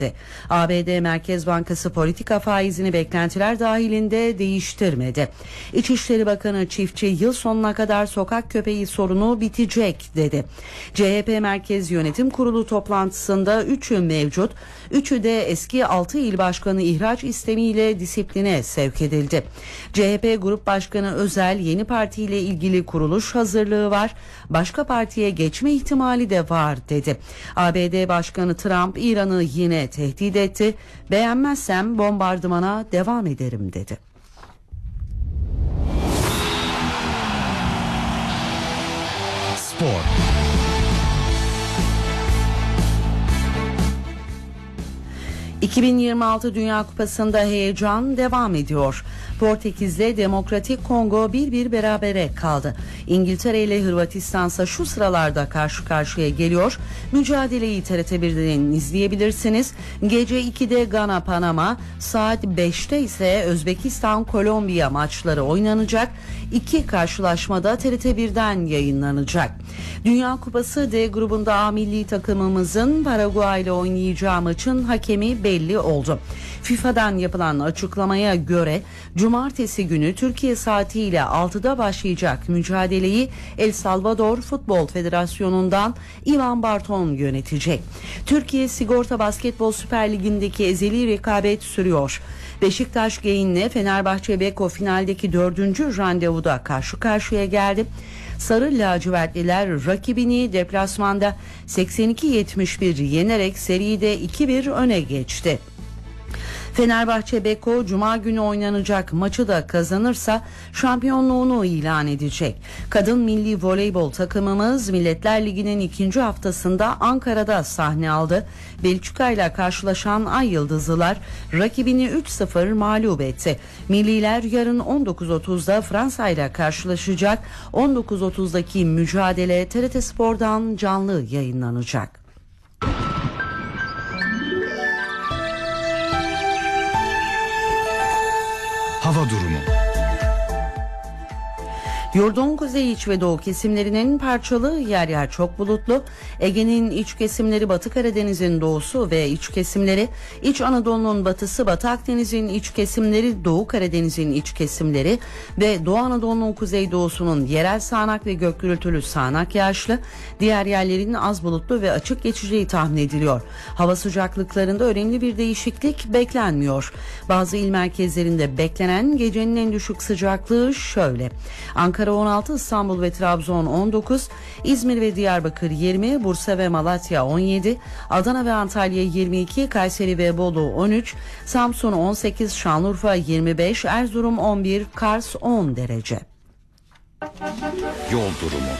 ABD Merkez Bankası politika faizini beklentiler dahilinde değiştirmedi. İçişleri Bakanı Çiftçi yıl sonuna kadar sokak köpeği sorunu bitecek dedi. CHP Merkez Yönetim Kurulu toplantısında 3'ü mevcut, 3'ü de eski 6 il başkanı ihraç istemiyle disipline sevk edildi. CHP Grup Başkanı Özel yeni partiyle ilgili kuruluş hazırlığı var, başka partiye geçme ihtimali de var dedi. ABD Başkanı Trump İran'ı yine tehdit etti. Beğenmezsem bombardımana devam ederim dedi. Spor. ...2026 Dünya Kupası'nda heyecan devam ediyor. Portekiz'de Demokratik Kongo 1-1 berabere kaldı. İngiltere ile Hırvatistan ise şu sıralarda karşı karşıya geliyor. Mücadeleyi TRT1'den izleyebilirsiniz. Gece 2'de Gana Panama, saat 5'te ise Özbekistan Kolombiya maçları oynanacak. İki karşılaşmada TRT1'den yayınlanacak. Dünya Kupası D grubunda A milli takımımızın Paraguay ile oynayacağı maçın hakemi belli oldu. FIFA'dan yapılan açıklamaya göre cumartesi günü Türkiye saatiyle 6'da başlayacak mücadeleyi El Salvador Futbol Federasyonu'ndan Ivan Barton yönetecek. Türkiye Sigorta Basketbol Süper Ligi'ndeki ezeli rekabet sürüyor. Beşiktaş Geyin'le Fenerbahçe Beko finaldeki 4. randevuda karşı karşıya geldi. Sarı lacivertliler rakibini deplasmanda 82-71 yenerek seride 2-1 öne geçti. Fenerbahçe Beko Cuma günü oynanacak maçı da kazanırsa şampiyonluğunu ilan edecek. Kadın milli voleybol takımımız Milletler Ligi'nin 2. haftasında Ankara'da sahne aldı. Belçika ile karşılaşan Ay Yıldızlılar rakibini 3-0 mağlup etti. Milliler yarın 19.30'da Fransa ile karşılaşacak. 19.30'daki mücadele TRT Spor'dan canlı yayınlanacak. Hava durumu. Yurdun kuzey, iç ve doğu kesimlerinin parçalı, yer yer çok bulutlu. Ege'nin iç kesimleri, Batı Karadeniz'in doğusu ve iç kesimleri, İç Anadolu'nun batısı, Batı Akdeniz'in iç kesimleri, Doğu Karadeniz'in iç kesimleri ve Doğu Anadolu'nun kuzeydoğusunun yerel sağanak ve gök gürültülü sağanak yağışlı, diğer yerlerin az bulutlu ve açık geçeceği tahmin ediliyor. Hava sıcaklıklarında önemli bir değişiklik beklenmiyor. Bazı il merkezlerinde beklenen gecenin en düşük sıcaklığı şöyle: Ankara 16, İstanbul ve Trabzon 19, İzmir ve Diyarbakır 20, Bursa ve Malatya 17, Adana ve Antalya 22, Kayseri ve Bolu 13, Samsun 18, Şanlıurfa 25, Erzurum 11, Kars 10 derece. Yol durumu.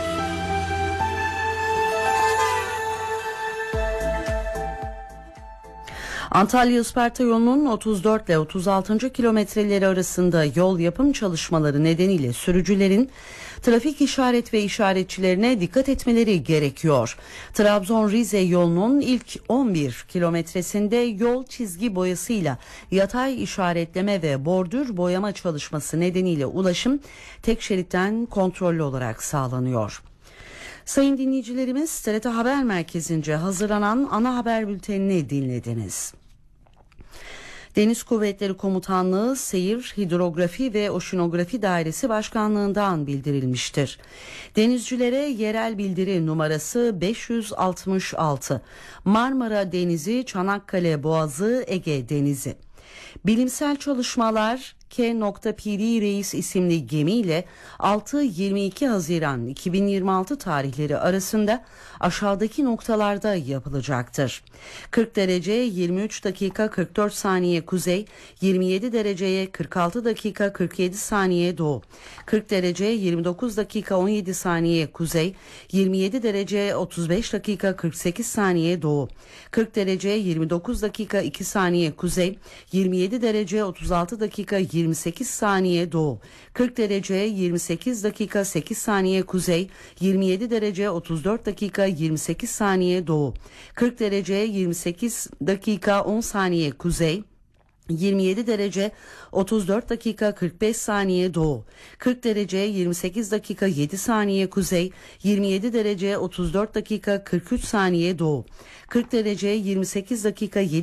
Antalya-Isparta yolunun 34 ile 36. kilometreleri arasında yol yapım çalışmaları nedeniyle sürücülerin trafik işaret ve işaretçilerine dikkat etmeleri gerekiyor. Trabzon-Rize yolunun ilk 11 kilometresinde yol çizgi boyasıyla yatay işaretleme ve bordür boyama çalışması nedeniyle ulaşım tek şeritten kontrollü olarak sağlanıyor. Sayın dinleyicilerimiz, TRT Haber Merkezi'nce hazırlanan ana haber bültenini dinlediniz. Deniz Kuvvetleri Komutanlığı Seyir, Hidrografi ve Oşinografi Dairesi Başkanlığı'ndan bildirilmiştir. Denizcilere yerel bildiri numarası 566. Marmara Denizi, Çanakkale Boğazı, Ege Denizi. Bilimsel çalışmalar K.Piri Reis isimli gemiyle 6-22 Haziran 2026 tarihleri arasında aşağıdaki noktalarda yapılacaktır. 40 derece 23 dakika 44 saniye kuzey, 27 dereceye 46 dakika 47 saniye doğu, 40 derece 29 dakika 17 saniye kuzey, 27 derece 35 dakika 48 saniye doğu, 40 derece 29 dakika 2 saniye kuzey, 27 derece 36 dakika 28 saniye doğu, 40 derece 28 dakika 8 saniye kuzey, 27 derece 34 dakika 28 saniye doğu, 40 derece 28 dakika 10 saniye kuzey, 27 derece 34 dakika 45 saniye doğu, 40 derece 28 dakika 7 saniye kuzey, 27 derece 34 dakika 43 saniye doğu, 40 derece 28 dakika 7